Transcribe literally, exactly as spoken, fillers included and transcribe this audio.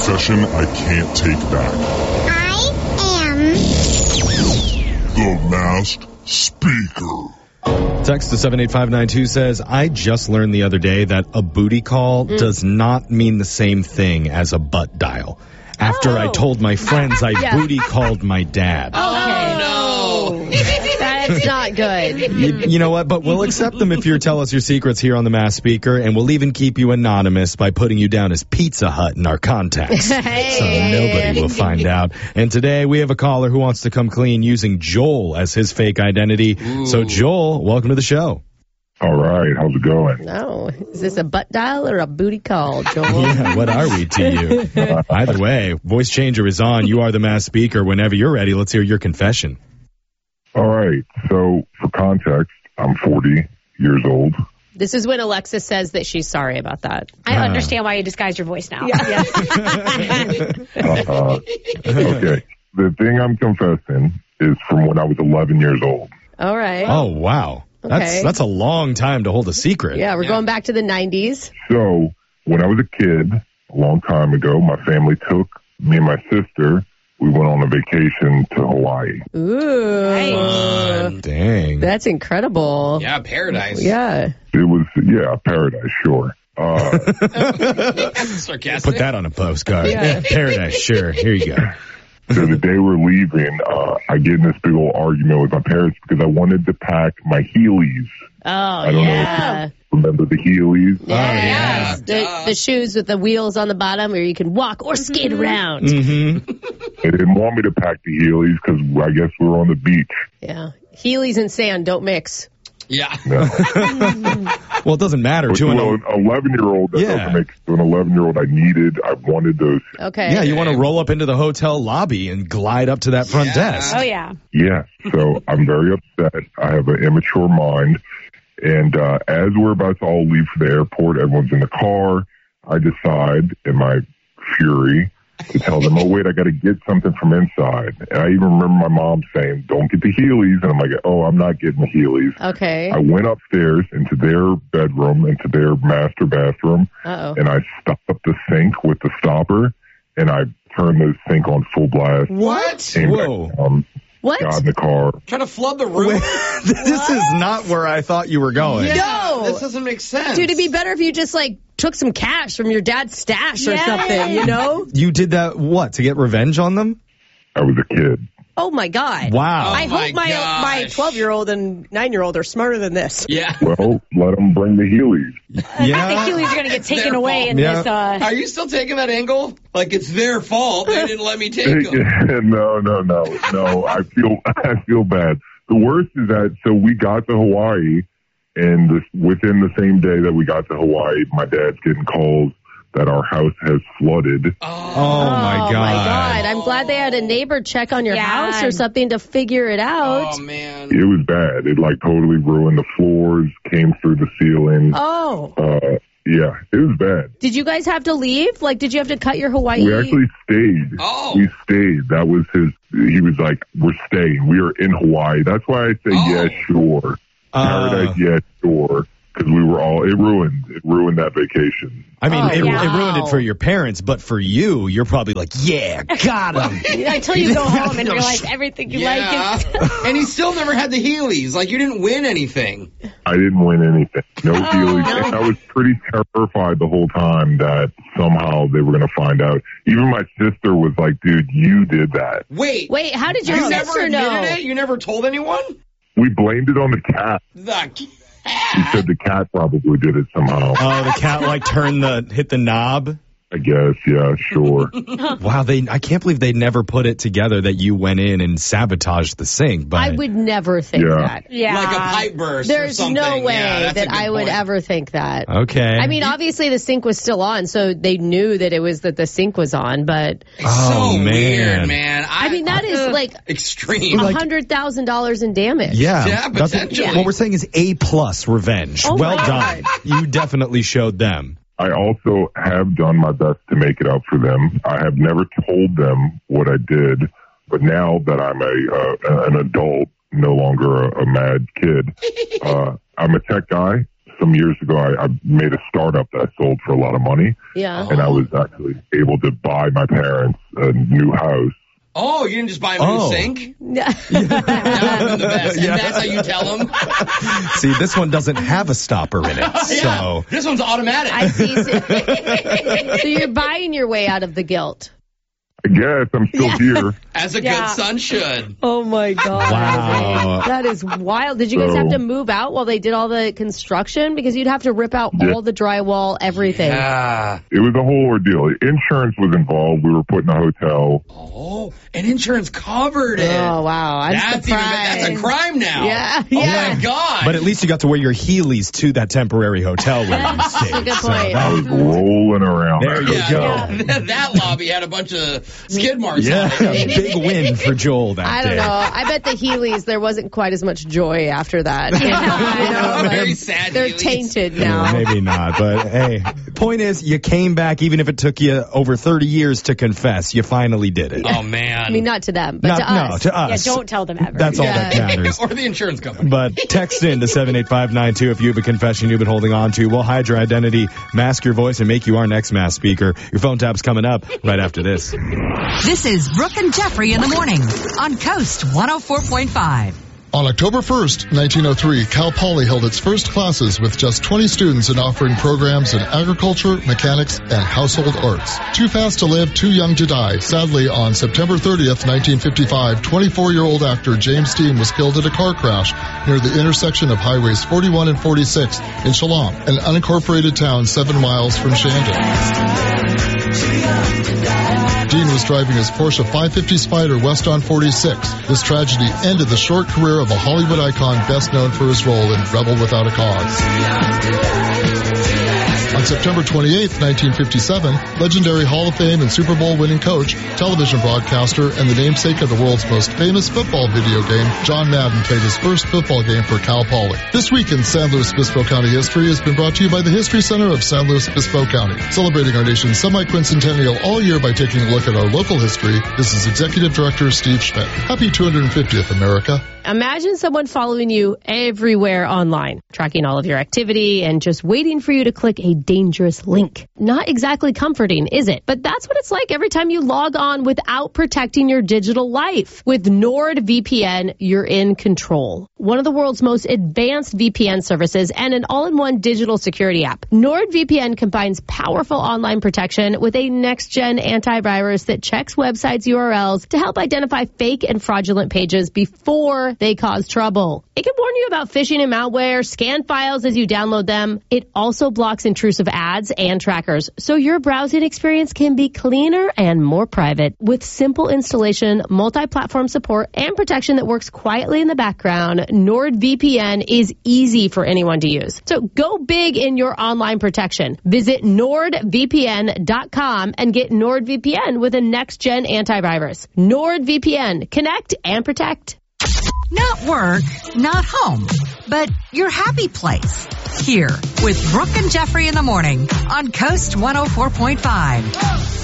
confession I can't take back. I am The Masked Speaker. Text to seven eight five nine two says, I just learned the other day that a booty call mm. does not mean the same thing as a butt dial. After oh. I told my friends I yeah. booty called my dad. Oh, no. That's not good. You, you know what? But we'll accept them if you tell us your secrets here on the Masked Speaker, and we'll even keep you anonymous by putting you down as Pizza Hut in our contacts. Hey. So nobody will find out. And today we have a caller who wants to come clean using Joel as his fake identity. Ooh. So Joel, welcome to the show. All right, how's it going? No, is this a butt dial or a booty call, Joel? Yeah, what are we to you? Either way, voice changer is on. You are the Masked Speaker. Whenever you're ready, let's hear your confession. All right, so for context, I'm forty years old. This is when Alexis says that she's sorry about that. I uh. understand why you disguised your voice now. Yeah. yeah. uh, okay, the thing I'm confessing is from when I was eleven years old. All right. Oh, wow. Okay. That's that's a long time to hold a secret. Yeah, we're yeah. going back to the nineties. So, when I was a kid, a long time ago, my family took me and my sister, we went on a vacation to Hawaii. Ooh. Fun. Dang. That's incredible. Yeah, paradise. Yeah. It was, yeah, paradise, sure. Uh, Sarcastic. Put that on a postcard. Yeah. Paradise, sure. Here you go. So the day we're leaving, uh, I get in this big old argument with my parents because I wanted to pack my Heelys. Oh, I don't yeah. know if you remember the Heelys. Yeah, oh, yeah. The, the shoes with the wheels on the bottom where you can walk or skate mm-hmm. around. Mm-hmm. They didn't want me to pack the Heelys because I guess we were on the beach. Yeah. Heelys and sand don't mix. Yeah. No. Well, it doesn't matter. But to an an eleven-year-old, that yeah. doesn't make to an eleven-year-old. I needed, I wanted those. Okay. Yeah, you want to roll up into the hotel lobby and glide up to that front yeah. desk. Oh, yeah. Yeah. So I'm very upset. I have an immature mind. And uh, as we're about to all leave for the airport, everyone's in the car. I decide, in my fury, to tell them, oh, wait, I got to get something from inside. And I even remember my mom saying, don't get the Heelys. And I'm like, oh, I'm not getting the Heelys. Okay. I went upstairs into their bedroom, into their master bathroom, Uh-oh. and I stopped up the sink with the stopper, and I turned the sink on full blast. What? Came Whoa. back down, What? got in the car. Trying to flood the room? This is not where I thought you were going. Yeah, No. This doesn't make sense. Dude, it'd be better if you just, like, took some cash from your dad's stash or Yeah. something, you know? You did that, what, to get revenge on them? I was a kid. Oh, my God. Wow. I Oh, my hope my gosh. my twelve-year-old and nine-year-old are smarter than this. Yeah. Well, let them bring the Heelys. Yeah. I think Heelys are going to get taken Their away fault. in Yeah. this. Uh, Are you still taking that angle? Like it's their fault. They didn't let me take them. no, no, no, no. I feel, I feel bad. The worst is that, so we got to Hawaii, and this, within the same day that we got to Hawaii, my dad's getting calls that our house has flooded. Oh, my Oh, God. my God. I'm glad they had a neighbor check on your Yeah. house or something to figure it out. Oh, man. It was bad. It like totally ruined the floors, came through the ceiling. Oh. Uh, yeah, it was bad. Did you guys have to leave? Like, did you have to cut your Hawaii? We actually stayed. Oh. We stayed. That was his, he was like, we're staying. We are in Hawaii. That's why I say, Oh. yeah, sure. Uh. Paradise, yeah, sure. Because we were all, it ruined, it ruined that vacation. I mean, Oh, it, yeah. it ruined it for your parents, but for you, you're probably like, yeah, got him. until you go home and No realize sh- everything you Yeah. like is. And he still never had the Heelys. Like you didn't win anything. I didn't win anything. No Oh, Heelys. no. And I was pretty terrified the whole time that somehow they were going to find out. Even my sister was like, dude, you did that. Wait. Wait, how did your You never sister admitted know? it? You never told anyone? We blamed it on the cat. The cat. He said the cat probably did it somehow. Oh, the cat like turned the, hit the knob. I guess, yeah, sure. Wow, they, I can't believe they never put it together that you went in and sabotaged the sink. But I would never think Yeah. that. Yeah. Like a pipe burst or There's something. no way Yeah, that's a that good I would point. ever think that. Okay. I mean, obviously the sink was still on, so they knew that it was that the sink was on, but It's Oh, so man. weird, man. I mean, that is like extreme. a hundred thousand dollars in damage. Yeah, Yeah, that's what, potentially. what we're saying is A plus revenge. Oh, well my done. You definitely showed them. I also have done my best to make it up for them. I have never told them what I did, but now that I'm a uh, an adult, no longer a, a mad kid, uh, I'm a tech guy. some years ago, I, I made a startup that I sold for a lot of money. Yeah. And I was actually able to buy my parents a new house. Oh, you didn't just buy him a Oh. new sink? Yeah. That would have been the best. And that's how you tell them? See, this one doesn't have a stopper in it, Yeah. so This one's automatic. I see. So you're buying your way out of the guilt. I guess I'm still here. As a Yeah. good son should. Oh my God. Wow. That is wild. Did you guys So- have to move out while they did all the construction? Because you'd have to rip out Yeah. all the drywall, everything. Yeah. It was a whole ordeal. Insurance was involved. We were put in a hotel. Oh, and insurance covered it. Oh, wow. I'm that's, even, surprised. that's a crime now. Yeah, Oh, yeah. my God. but at least you got to wear your Heelys to that temporary hotel where you That's stayed. a good so point. that I was rolling around. There you yeah, go. yeah. That, that lobby had a bunch of skid marks Yeah, on it. big win for Joel that I day. don't know. I bet the Heelys, there wasn't quite as much joy after that. You know, I know, Very like, sad They're Heelys. tainted Yeah, now. maybe not, but hey, point is, you came back even if it took you over thirty years to confess. You finally did it. Oh, man. I mean, not to them, but Not- to us. no, to Yeah, us. don't tell them ever. That's all Yeah. that matters. or the insurance company. But text in to seven eight five nine two if you have a confession you've been holding on to. We'll hide your identity, mask your voice, and make you our next mass speaker. Your phone tap's coming up right after this. This is Brooke and Jeffrey in the morning on Coast one oh four point five. On October first, nineteen oh three, Cal Poly held its first classes with just twenty students and offering programs in agriculture, mechanics, and household arts. Too fast to live, too young to die. Sadly, on September thirtieth, nineteen fifty-five, twenty-four-year-old actor James Dean was killed in a car crash near the intersection of highways forty-one and forty-six in Shalom, an unincorporated town seven miles from Shandon. Dean was driving his Porsche five fifty Spider west on forty-six. This tragedy ended the short career of a Hollywood icon best known for his role in Rebel Without a Cause. On September twenty-eighth, nineteen fifty-seven, legendary Hall of Fame and Super Bowl winning coach, television broadcaster, and the namesake of the world's most famous football video game, John Madden played his first football game for Cal Poly. This week in San Luis Obispo County history has been brought to you by the History Center of San Luis Obispo County, celebrating our nation's semi-quincentennial all year by taking a look at our local history. This is Executive Director Steve Schmidt. Happy two hundred fiftieth, America. Imagine someone following you everywhere online, tracking all of your activity and just waiting for you to click a dangerous link. Not exactly comforting, is it? But that's what it's like every time you log on without protecting your digital life. With NordVPN, you're in control. One of the world's most advanced V P N services and an all-in-one digital security app. NordVPN combines powerful online protection with a next-gen antivirus that checks websites' U R Ls to help identify fake and fraudulent pages before they cause trouble. It can warn you about phishing and malware, scan files as you download them. It also blocks intrusive ads and trackers, so your browsing experience can be cleaner and more private. With simple installation, multi-platform support, and protection that works quietly in the background, NordVPN is easy for anyone to use. So go big in your online protection. Visit nord V P N dot com and get NordVPN with a next-gen antivirus. NordVPN. Connect and protect. Not work, not home, but your happy place. Here with Brooke and Jeffrey in the morning on Coast one oh four point five.